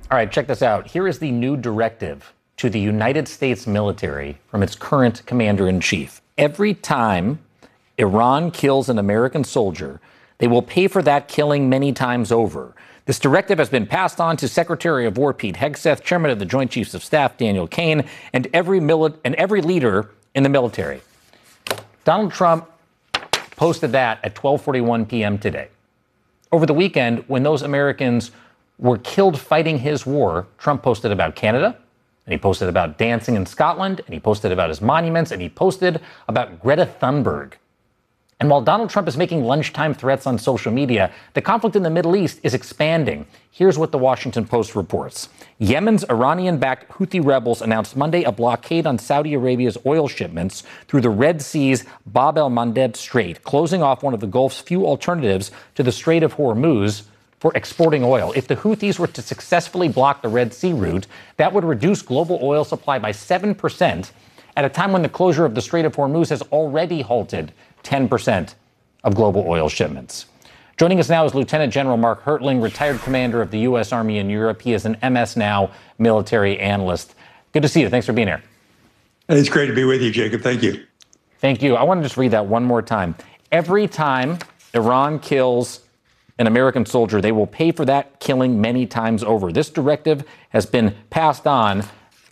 All right, check this out. Here is the new directive to the United States military from its current commander-in-chief. Every time Iran kills an American soldier, they will pay for that killing many times over. This directive has been passed on to Secretary of War Pete Hegseth, Chairman of the Joint Chiefs of Staff Daniel Kaine, and every leader in the military. Donald Trump posted that at 12:41 p.m. today. Over the weekend, when those Americans were killed fighting his war, Trump posted about Canada, and he posted about dancing in Scotland, and he posted about his monuments, and he posted about Greta Thunberg. And while Donald Trump is making lunchtime threats on social media, the conflict in the Middle East is expanding. Here's what the Washington Post reports. Yemen's Iranian-backed Houthi rebels announced Monday a blockade on Saudi Arabia's oil shipments through the Red Sea's Bab el-Mandeb Strait, closing off one of the Gulf's few alternatives to the Strait of Hormuz for exporting oil. If the Houthis were to successfully block the Red Sea route, that would reduce global oil supply by 7% at a time when the closure of the Strait of Hormuz has already halted 10% of global oil shipments. Joining us now is Lieutenant General Mark Hertling, retired commander of the U.S. Army in Europe. He is an MS Now military analyst. Good to see you. Thanks for being here. It's great to be with you, Jacob. Thank you. Thank you. I want to just read that one more time. Every time Iran kills an American soldier, they will pay for that killing many times over. This directive has been passed on, ...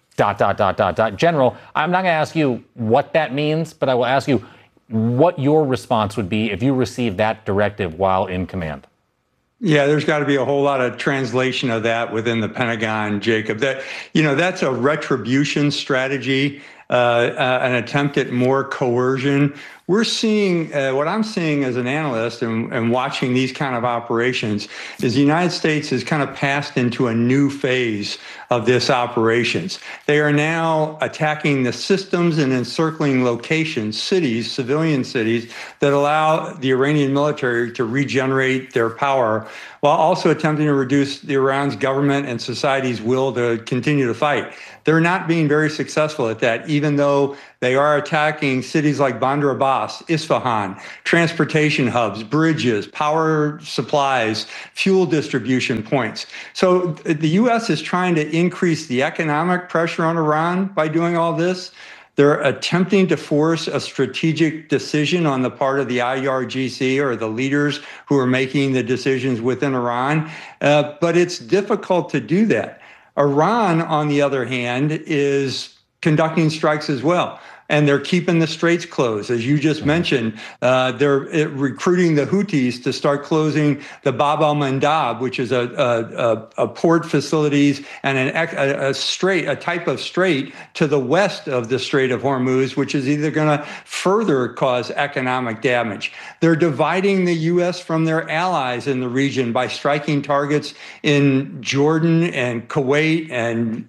General, I'm not going to ask you what that means, but I will ask you what your response would be if you received that directive while in command. Yeah, there's got to be a whole lot of translation of that within the Pentagon, Jacob. That's a retribution strategy, an attempt at more coercion. We're seeing, what I'm seeing as an analyst and watching these kind of operations is the United States has kind of passed into a new phase of this operations. They are now attacking the systems and encircling locations, cities, civilian cities, that allow the Iranian military to regenerate their power while also attempting to reduce Iran's government and society's will to continue to fight. They're not being very successful at that, even though they are attacking cities like Bandar Abbas, Isfahan, transportation hubs, bridges, power supplies, fuel distribution points. So the U.S. is trying to increase the economic pressure on Iran by doing all this. They're attempting to force a strategic decision on the part of the IRGC or the leaders who are making the decisions within Iran. But it's difficult to do that. Iran, on the other hand, is conducting strikes as well. And they're keeping the straits closed. As you just mentioned, they're recruiting the Houthis to start closing the Bab el-Mandeb, which is a port facilities and a type of strait to the west of the Strait of Hormuz, which is either going to further cause economic damage. They're dividing the U.S. from their allies in the region by striking targets in Jordan and Kuwait and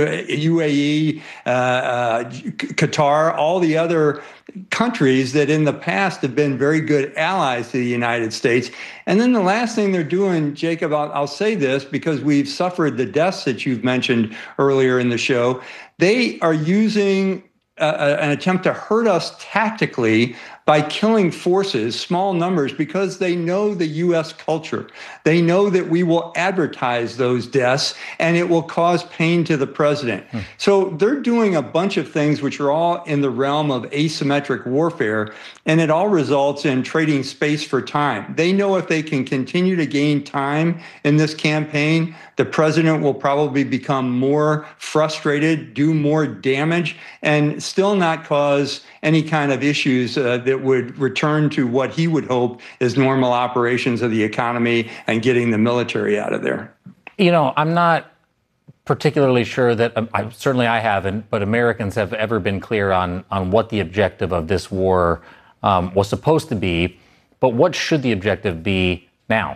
UAE, Qatar, all the other countries that in the past have been very good allies to the United States. And then the last thing they're doing, Jacob, I'll say this because we've suffered the deaths that you've mentioned earlier in the show. They are using an attempt to hurt us tactically by killing forces, small numbers, because they know the U.S. culture. They know that we will advertise those deaths and it will cause pain to the president. So they're doing a bunch of things which are all in the realm of asymmetric warfare, and it all results in trading space for time. They know if they can continue to gain time in this campaign, the president will probably become more frustrated, do more damage, and still not cause any kind of issues that would return to what he would hope is normal operations of the economy and getting the military out of there. You know, I'm not particularly sure that, I haven't, but Americans have ever been clear on what the objective of this war was supposed to be. But what should the objective be now?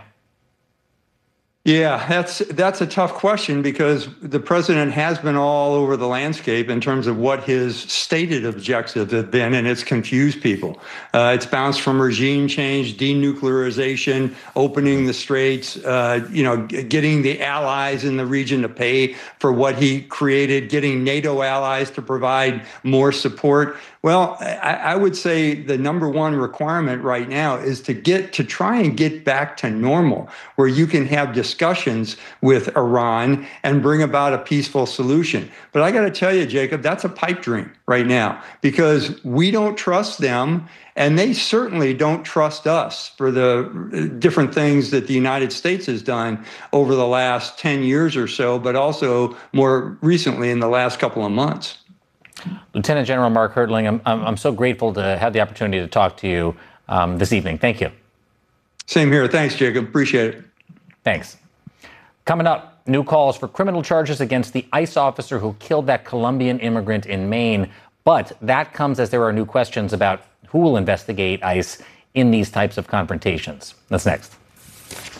Yeah, that's a tough question because the president has been all over the landscape in terms of what his stated objectives have been, and it's confused people. It's bounced from regime change, denuclearization, opening the straits, getting the allies in the region to pay for what he created, getting NATO allies to provide more support. Well, I would say the number one requirement right now is to try and get back to normal, where you can have discussions with Iran and bring about a peaceful solution. But I got to tell you, Jacob, that's a pipe dream right now, because we don't trust them, and they certainly don't trust us for the different things that the United States has done over the last 10 years or so, but also more recently in the last couple of months. Lieutenant General Mark Hertling, I'm so grateful to have the opportunity to talk to you this evening. Thank you. Same here. Thanks, Jacob. Appreciate it. Thanks. Coming up, new calls for criminal charges against the ICE officer who killed that Colombian immigrant in Maine. But that comes as there are new questions about who will investigate ICE in these types of confrontations. That's next.